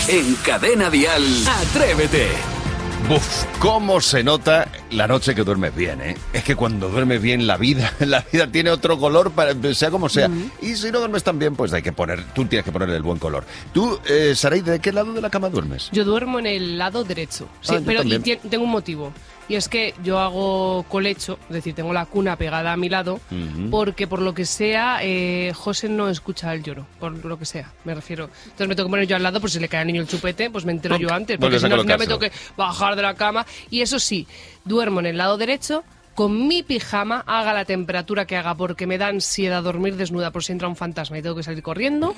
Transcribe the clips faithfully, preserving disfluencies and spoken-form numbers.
En Cadena Dial, Atrévete. Buf, cómo se nota la noche que duermes bien, ¿eh? Es que cuando duermes bien la vida, la vida tiene otro color, para, sea como sea. Uh-huh. Y si no duermes tan bien, pues hay que poner, tú tienes que ponerle el buen color. Tú, eh, Saray, ¿de qué lado de la cama duermes? Yo duermo en el lado derecho, sí, ah, pero y tengo un motivo. Y es que yo hago colecho, es decir, tengo la cuna pegada a mi lado, uh-huh. porque por lo que sea, eh, José no escucha el lloro, por lo que sea, me refiero. Entonces me tengo que poner yo al lado, por si le cae al niño el chupete, pues me entero yo antes, porque si no al final me tengo que bajar de la cama. Y eso sí, duermo en el lado derecho, con mi pijama, haga la temperatura que haga, porque me da ansiedad dormir desnuda por si entra un fantasma y tengo que salir corriendo.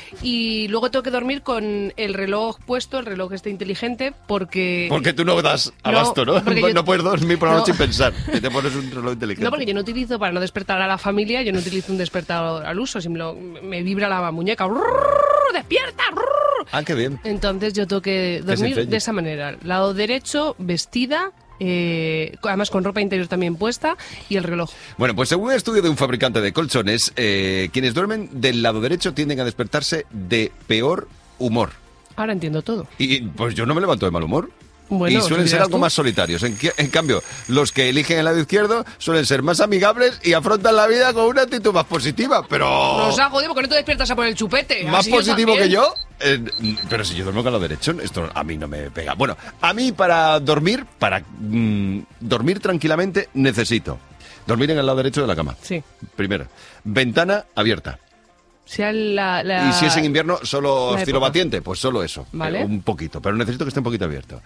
Y luego tengo que dormir con el reloj puesto, el reloj este inteligente, porque... Porque tú no das abasto, ¿no? No, yo... no puedes dormir por la no. noche y pensar que te pones un reloj inteligente. No, porque yo no utilizo, para no despertar a la familia, yo no utilizo un despertador al uso, si me, lo, me vibra la muñeca, ¡despierta! Ah, qué bien. Entonces yo tengo que dormir de esa manera. Lado derecho, vestida... Eh, además con ropa interior también puesta y el reloj. Bueno, pues según un estudio de un fabricante de colchones, eh, quienes duermen del lado derecho tienden a despertarse de peor humor. Ahora entiendo todo. Y pues yo no me levanto de mal humor. Bueno, y suelen ser algo tú? más solitarios. En, en cambio, los que eligen el lado izquierdo suelen ser más amigables y afrontan la vida con una actitud más positiva, pero... Nos ha jodido porque no te despiertas a por el chupete. ¿Más positivo que yo? Eh, pero si yo duermo con el lado derecho, esto a mí no me pega. Bueno, a mí para dormir, para mm, dormir tranquilamente, necesito dormir en el lado derecho de la cama. Sí. Primero, ventana abierta. Sea la, la... Y si es en invierno, solo estilo batiente, pues solo eso, ¿vale? eh, un poquito, pero necesito que esté un poquito abierto.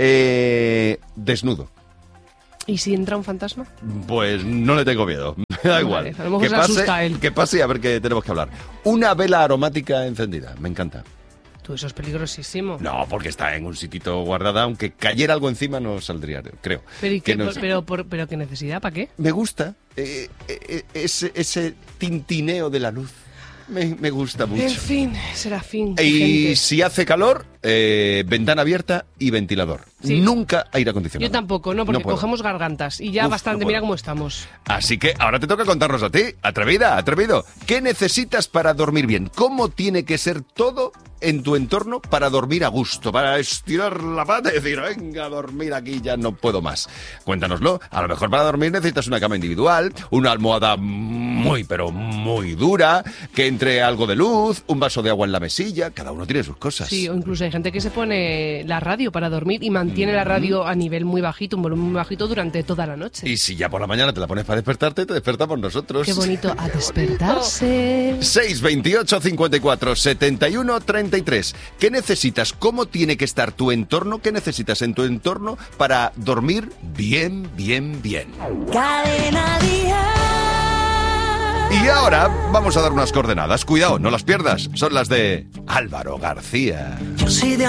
Eh, desnudo. ¿Y si entra un fantasma? Pues no le tengo miedo, me da vale, igual. A lo mejor que se pase, asusta a él. Que pase y a ver qué tenemos que hablar. Una vela aromática encendida, me encanta. Tú, eso es peligrosísimo. No, porque está en un sitito guardada, aunque cayera algo encima no saldría, creo. ¿Pero ¿y qué, no pero, pero, pero qué necesidad? ¿Para qué? Me gusta eh, eh, ese, ese tintineo de la luz. Me, me gusta mucho. En fin, Serafín. Y gente. si hace calor, eh, ventana abierta y ventilador. Sí. Nunca aire acondicionado. Yo tampoco, no, porque no cogemos gargantas y ya Uf, bastante, no mira cómo estamos. Así que ahora te toca contarnos a ti, atrevida, atrevido. ¿Qué necesitas para dormir bien? ¿Cómo tiene que ser todo en tu entorno para dormir a gusto? Para estirar la pata y decir, venga, a dormir aquí, ya no puedo más. Cuéntanoslo. A lo mejor para dormir necesitas una cama individual, una almohada muy, pero muy dura, que entre algo de luz, un vaso de agua en la mesilla. Cada uno tiene sus cosas. Sí, o incluso hay gente que se pone la radio para dormir y mantiene mm. la radio a nivel muy bajito, un volumen muy bajito durante toda la noche. Y si ya por la mañana te la pones para despertarte, te despertamos nosotros. Qué bonito, a despertarse. seis veintiocho cincuenta y cuatro setenta y uno treinta y tres. ¿Qué necesitas? ¿Cómo tiene que estar tu entorno? ¿Qué necesitas en tu entorno para dormir bien, bien, bien? Cadena Dial. Y ahora vamos a dar unas coordenadas. Cuidado, no las pierdas. Son las de Álvaro García. Yo soy de